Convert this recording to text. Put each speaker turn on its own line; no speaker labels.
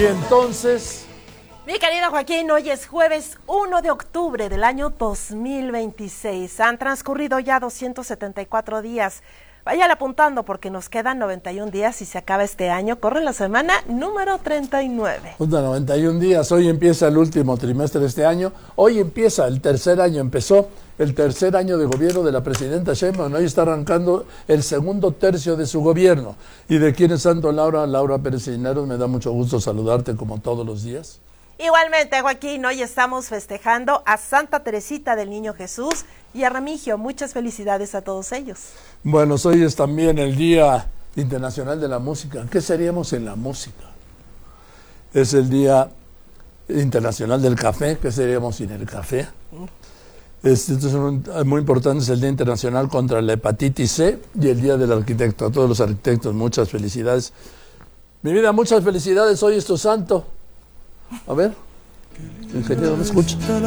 Y entonces...
Mi querido Joaquín, hoy es jueves 1 de octubre del año 2026. Han transcurrido ya 274 días. Váyale apuntando porque nos quedan 91 días y se acaba este año. Corre la semana número 39.
91 días. Hoy empieza el último trimestre de este año. Hoy empieza el tercer año. Empezó el tercer año de gobierno de la presidenta Sheinbaum. Hoy está arrancando el segundo tercio de su gobierno. ¿Y de quién es santo Laura Pérez Cisneros? Me da mucho gusto saludarte como todos los días.
Igualmente, Joaquín, hoy estamos festejando a Santa Teresita del Niño Jesús y a Remigio. Muchas felicidades a todos ellos.
Bueno, hoy es también el Día Internacional de la Música. ¿Qué seríamos sin la música? Es el Día Internacional del Café. ¿Qué seríamos sin el café? Esto es muy importante, es el Día Internacional contra la Hepatitis C y el Día del Arquitecto. A todos los arquitectos, muchas felicidades. Mi vida, muchas felicidades. Hoy es tu santo. A ver, ingeniero, ¿me escucha?